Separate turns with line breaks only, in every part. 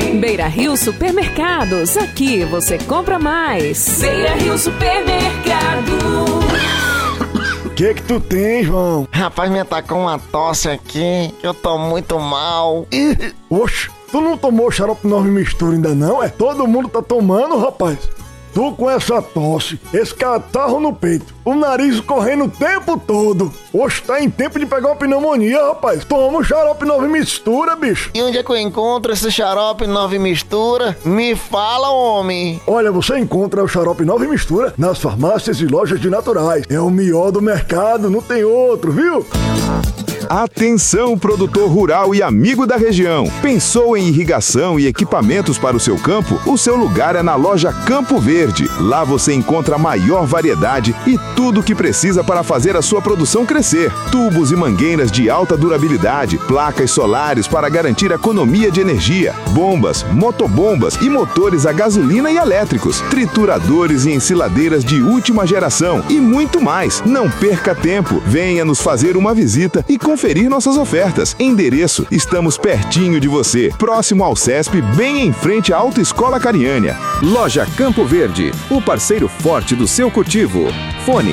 Beira Rio Supermercados, aqui você compra mais. Beira Rio Supermercado.
O que tu tem, João?
Rapaz, me atacou uma tosse aqui, eu tô muito mal.
Oxe, tu não tomou xarope nove mistura ainda não? Todo mundo tá tomando, rapaz. Tu com essa tosse, esse catarro no peito, o nariz correndo o tempo todo. Oxe, tá em tempo de pegar uma pneumonia, rapaz. Toma o xarope nove mistura, bicho.
E onde é que eu encontro esse xarope nove mistura? Me fala, homem.
Olha, você encontra o xarope nove mistura nas farmácias e lojas de naturais. É o melhor do mercado, não tem outro, viu?
Atenção, produtor rural e amigo da região. Pensou em irrigação e equipamentos para o seu campo? O seu lugar é na loja Campo Verde. Lá você encontra a maior variedade e tudo o que precisa para fazer a sua produção crescer. Tubos e mangueiras de alta durabilidade, placas solares para garantir economia de energia, bombas, motobombas e motores a gasolina e elétricos, trituradores e ensiladeiras de última geração e muito mais. Não perca tempo. Venha nos fazer uma visita e conferir nossas ofertas. Endereço: estamos pertinho de você, próximo ao CESP, bem em frente à Autoescola Cariânia.
Loja Campo Verde, o parceiro forte do seu cultivo. Fone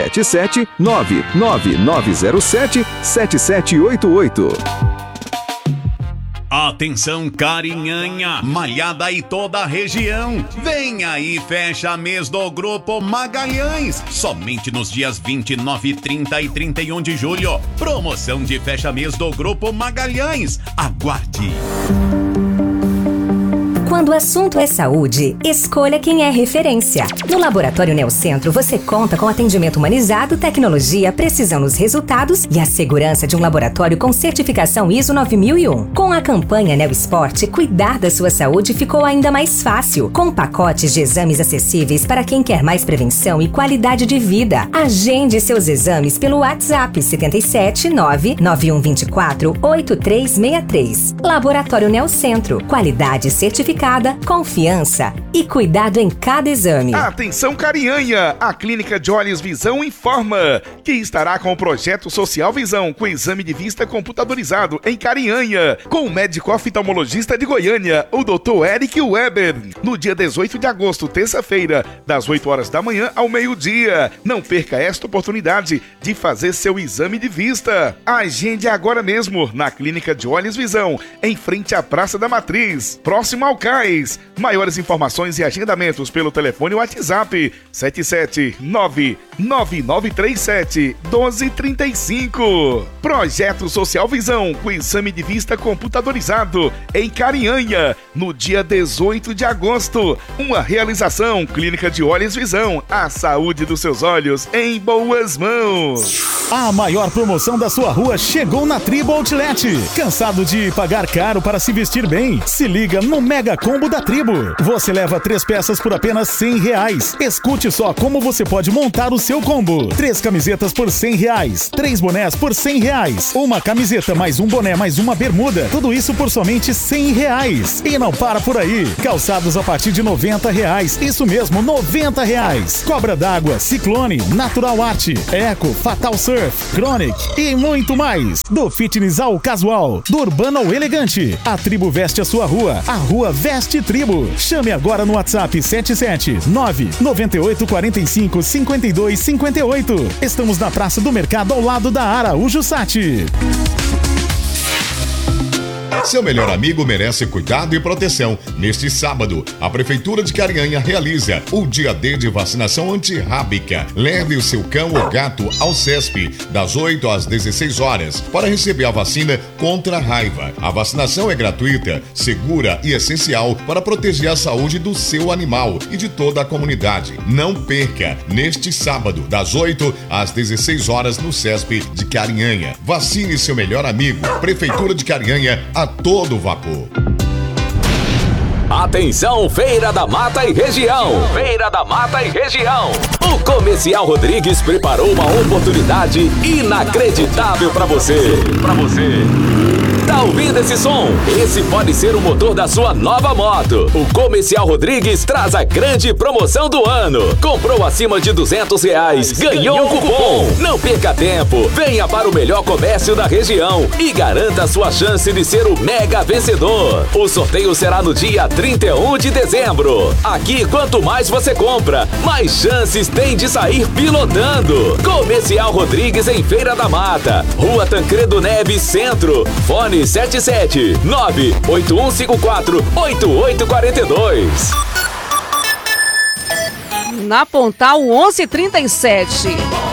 77999077788.
Atenção, Carinhanha, Malhada e toda a região. Vem aí, fecha mês do Grupo Magalhães. Somente nos dias 29, 30 e 31 de julho. Promoção de fecha mês do Grupo Magalhães. Aguarde.
Quando o assunto é saúde, escolha quem é referência. No Laboratório Neocentro, você conta com atendimento humanizado, tecnologia, precisão nos resultados e a segurança de um laboratório com certificação ISO 9001. Com a campanha Neosport, cuidar da sua saúde ficou ainda mais fácil, com pacotes de exames acessíveis para quem quer mais prevenção e qualidade de vida. Agende seus exames pelo WhatsApp 77991248363. Laboratório Neocentro, qualidade certificada, confiança e cuidado em cada exame.
Atenção, Carinhanha! A Clínica de Olhos Visão informa que estará com o projeto Social Visão, com exame de vista computadorizado em Carinhanha, com o médico oftalmologista de Goiânia, o Dr. Eric Weber, no dia 18 de agosto, terça-feira, das 8 horas da manhã ao meio-dia. Não perca esta oportunidade de fazer seu exame de vista. Agende agora mesmo na Clínica de Olhos Visão, em frente à Praça da Matriz, próximo ao CAIS. Maiores informações e agendamentos pelo telefone WhatsApp 77999371235. Projeto Social Visão, com exame de vista computadorizado em Carinhanha, no dia 18 de agosto. Uma realização Clínica de Olhos Visão, a saúde dos seus olhos em boas mãos.
A maior promoção da sua rua chegou na Tribo Outlet. Cansado de pagar caro para se vestir bem? Se liga no Mega Combo da Tribo. Você leva 3 peças por apenas R$100. Escute só como você pode montar o seu combo. 3 camisetas por R$100. 3 bonés por R$100. Uma camiseta mais um boné mais uma bermuda. Tudo isso por somente R$100. E não para por aí. Calçados a partir de R$90. Isso mesmo, R$90. Cobra d'água, Ciclone, Natural Art, Eco, Fatal Surf, Chronic e muito mais. Do fitness ao casual, do urbano ao elegante. A Tribo veste a sua rua. A rua veste Tribo. Chame agora no WhatsApp 77998455258. Estamos na Praça do Mercado, ao lado da Araújo Sati.
Seu melhor amigo merece cuidado e proteção. Neste sábado, a Prefeitura de Carinhanha realiza o dia D de vacinação antirrábica. Leve o seu cão ou gato ao CESP, das 8 às 16 horas, para receber a vacina contra a raiva. A vacinação é gratuita, segura e essencial para proteger a saúde do seu animal e de toda a comunidade. Não perca, neste sábado, das 8 às 16 horas, no CESP de Carinhanha. Vacine seu melhor amigo. Prefeitura de Carinhanha, a todo vapor.
Atenção, Feira da Mata e região. Feira da Mata e região. O Comercial Rodrigues preparou uma oportunidade inacreditável para você. Tá ouvindo esse som? Esse pode ser o motor da sua nova moto. O Comercial Rodrigues traz a grande promoção do ano. Comprou acima de R$200, ganhou um cupom. Não perca tempo. Venha para o melhor comércio da região e garanta a sua chance de ser o mega vencedor. O sorteio será no dia 31 de dezembro. Aqui, quanto mais você compra, mais chances tem de sair pilotando. Comercial Rodrigues em Feira da Mata, Rua Tancredo Neves, Centro. Fone 77-98154-8842.
Na Pontal 1137.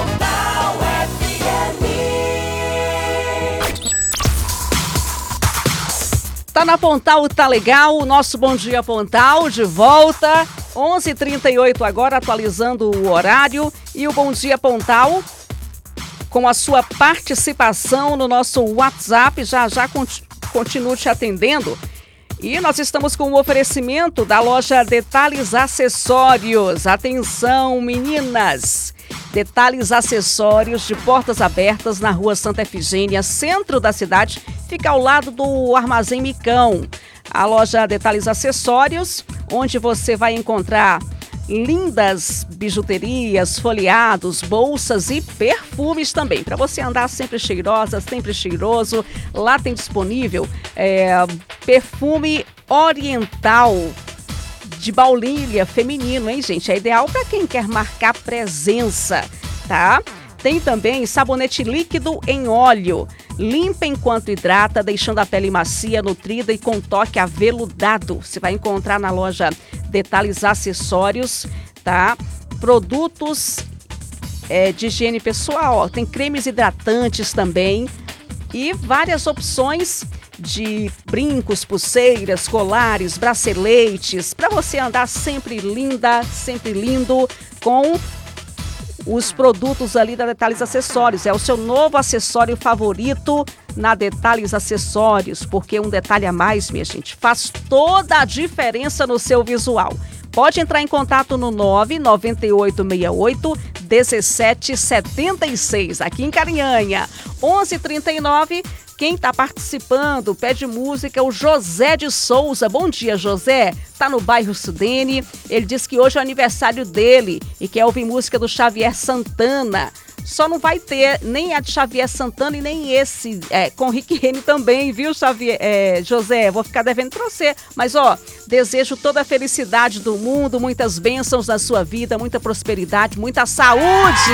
Tá na Pontal, tá legal. O nosso Bom Dia Pontal de volta. 11h38 agora, atualizando o horário. E o Bom Dia Pontal com a sua participação no nosso WhatsApp. Já continuo te atendendo. E nós estamos com o oferecimento da loja Detalhes Acessórios. Atenção, meninas! Detalhes Acessórios de portas abertas na Rua Santa Efigênia, centro da cidade, fica ao lado do Armazém Micão. A loja Detalhes Acessórios, onde você vai encontrar lindas bijuterias, folheados, bolsas e perfumes também. Para você andar sempre cheirosa, sempre cheiroso. Lá tem disponível perfume oriental de baunilha feminino, hein, gente? É ideal para quem quer marcar presença, tá? Tem também sabonete líquido em óleo. Limpa enquanto hidrata, deixando a pele macia, nutrida e com toque aveludado. Você vai encontrar na loja Detalhes Acessórios, tá? Produtos de higiene pessoal. Tem cremes hidratantes também e várias opções de brincos, pulseiras, colares, braceletes, para você andar sempre linda, sempre lindo com os produtos ali da Detalhes Acessórios. É o seu novo acessório favorito na Detalhes Acessórios, porque um detalhe a mais, minha gente, faz toda a diferença no seu visual. Pode entrar em contato no 99868-1776, aqui em Carinhanha. 11h39, quem está participando, pede música, o José de Souza. Bom dia, José. Tá no bairro Sudene. Ele diz que hoje é o aniversário dele e quer ouvir música do Xavier Santana. Só não vai ter nem a de Xavier Santana e nem esse, com Rick Rennie também, viu, José? Vou ficar devendo pra você. Mas, desejo toda a felicidade do mundo, muitas bênçãos na sua vida, muita prosperidade, muita saúde.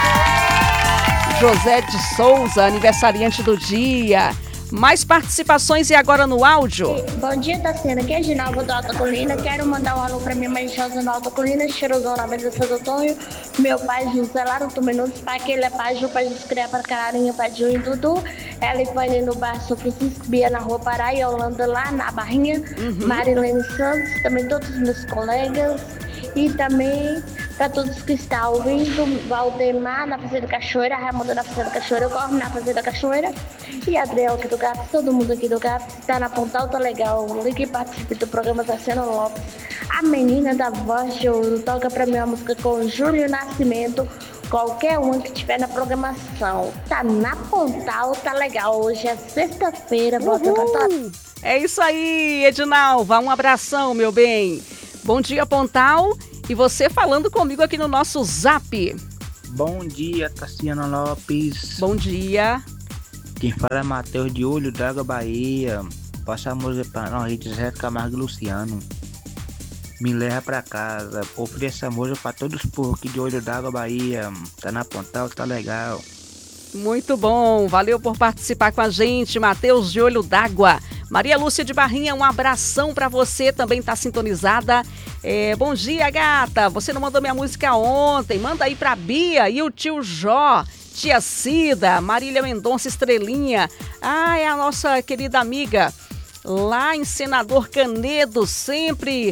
José de Souza, aniversariante do dia. Mais participações e agora no áudio.
Bom dia, Tassiana. Aqui é Ginalva do Alta Colina. Quero mandar um alô pra minha mãe Josa no Alta Colina, Cheirosão na Mesa Santo Antônio. Meu pai José lá no Tumenudos, pai que ele é pai Ju, pai de criar para Cararinha, pai de Junho e Dudu. Ela e Fanny no bairro São Francisco, Bia na Rua Pará e Holanda lá na Barrinha. Marilene Santos, também todos os meus colegas. E também para todos que estão ouvindo, Valdemar na Fazenda Cachoeira, Raimundo na Fazenda Cachoeira, eu corro na Fazenda Cachoeira e Adriel aqui do GAPS, todo mundo aqui do GAPS, está na Pontal, tá legal. Ligue e participe do programa Tassiana Lopes. A menina da voz de ouro toca para mim a música com Júlio Nascimento, qualquer um que estiver na programação. Tá na Pontal, tá legal. Hoje é sexta-feira, bota pra todos.
É isso aí, Edinalva, um abração, meu bem. Bom dia, Pontal. E você falando comigo aqui no nosso Zap.
Bom dia, Tassiana Lopes.
Bom dia.
Quem fala é Matheus de Olho d'Água, Bahia. Passa a música para nós, Zé Camargo e Luciano. Me leva pra casa. Ofereça a música para todos os povos aqui de Olho d'Água, Bahia. Tá na Pontal, tá legal.
Muito bom. Valeu por participar com a gente, Matheus de Olho d'Água. Maria Lúcia de Barrinha, um abração pra você, também tá sintonizada. Bom dia, gata. Você não mandou minha música ontem. Manda aí pra Bia e o tio Jó, tia Cida, Marília Mendonça Estrelinha. É a nossa querida amiga lá em Senador Canedo, sempre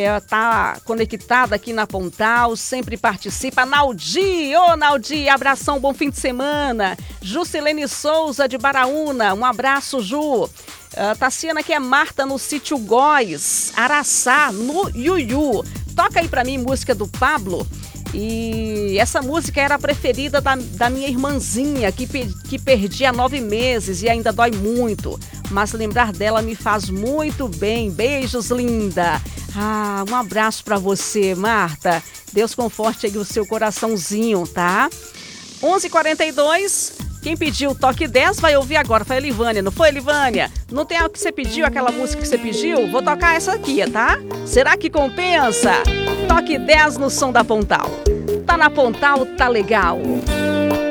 tá conectada aqui na Pontal, sempre participa. Naldi, Naldi, abração, bom fim de semana. Juscelene Souza de Baraúna, um abraço, Ju. Tassiana, que é Marta no Sítio Góis, Araçá, no Iuiú. Toca aí pra mim música do Pablo. E essa música era a preferida da minha irmãzinha, que perdi há 9 meses e ainda dói muito. mas lembrar dela me faz muito bem. Beijos, linda. Um abraço pra você, Marta. Deus conforte aí o seu coraçãozinho, tá? 11h42. Quem pediu o Toque 10 vai ouvir agora. Foi a Elivânia, não foi, Elivânia? Não tem algo que você pediu, aquela música que você pediu? Vou tocar essa aqui, tá? Será que compensa? Toque 10 no som da Pontal. Tá na Pontal, tá legal.